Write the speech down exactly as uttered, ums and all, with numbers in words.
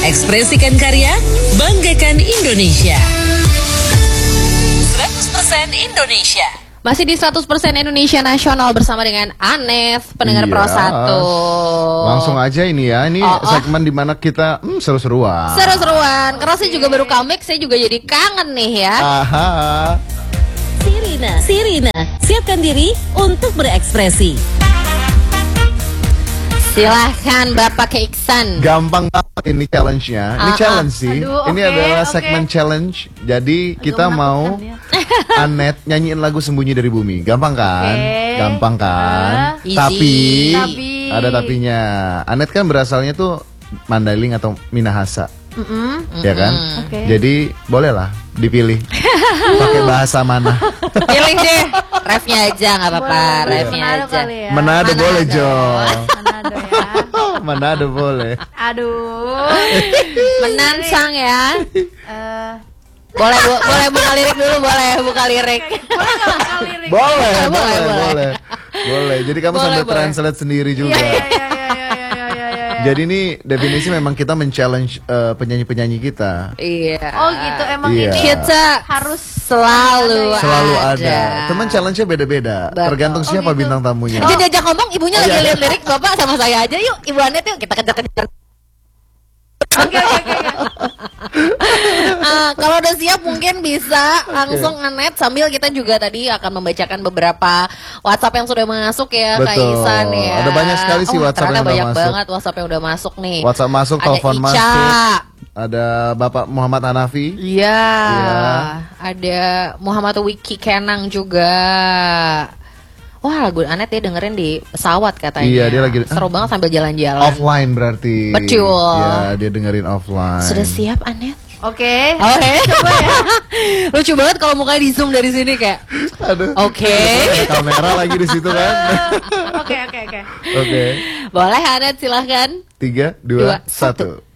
Ekspresikan karya, banggakan Indonesia. seratus persen Indonesia. Masih di seratus persen Indonesia Nasional bersama dengan Aneth, pendengar Iya. Pro satu. Langsung aja ini ya, ini Oh, oh. segmen dimana kita hmm, seru-seruan. Seru-seruan, karena saya juga baru comeback, saya juga jadi kangen nih ya. Aha. Sirina, Sirina, siapkan diri untuk berekspresi. Silahkan Bapak Keiksan. Gampang banget ini challenge-nya. Ini Ah, ah. challenge sih. Aduh, ini oke, adalah oke. segmen challenge. Jadi kita mau Aneth nyanyiin lagu Sembunyi dari Bumi. Gampang kan? Oke. Gampang kan? Ah. Easy. Tapi, Tapi. ada tapinya. Aneth kan berasalnya tuh Mandailing atau Minahasa. Mm-mm. Ya kan? Oke. Jadi bolehlah dipilih pakai bahasa mana. Pilih deh, refnya aja nggak apa-apa, Boleh, refnya Manado aja. kali ya. Manado Manado. boleh Jo. Manado ya. Manado boleh. Aduh. Menansang ya. Eh, Boleh bu, boleh buka lirik dulu, boleh buka lirik. boleh nggak kali lirik? Boleh, Boleh, boleh, boleh. boleh. Boleh. Jadi kamu Boleh, sambil boleh. translate sendiri juga. Iya, iya, iya, iya, iya, iya, iya, iya, iya. Jadi ini definisi memang kita men-challenge eh, penyanyi-penyanyi kita. Iya. Oh gitu, emang Iya. ini Kita harus selalu Selalu ada. ada. Teman challenge-nya beda-beda. Betul. Tergantung Oh, siapa gitu. bintang tamunya. Jadi diajak ngomong, ibunya Oh, lagi iya. lihat lirik, Bapak sama saya aja yuk, Ibu Anet yuk, kita kejar-kejar. Oke, oke, oke, oke. Ah, kalau udah siap mungkin bisa langsung Anet sambil kita juga tadi akan membacakan beberapa WhatsApp yang sudah masuk ya Kak Betul. Isan ya. Ada banyak sekali sih Oh, WhatsApp ternyata yang udah banyak masuk. banget WhatsApp yang udah masuk nih. WhatsApp masuk, Ada telepon Ica. masuk. Ada Bapak Muhammad Hanafi. Iya. Iya. Ada Muhammad Wiki Kenang juga. Wah, lagu Anet ya dengerin di pesawat katanya. Iya, dia lagi- seru banget sambil jalan-jalan. Offline berarti. Betul. Ya, dia dengerin offline. Sudah siap Anet? Oke. Oke. Lucu banget kalau mukanya di zoom dari sini kayak. Aduh. Oke. Ada kamera lagi di situ kan. Oke, oke, oke. Oke. Boleh Anet silahkan. Tiga, Dua, dua, satu.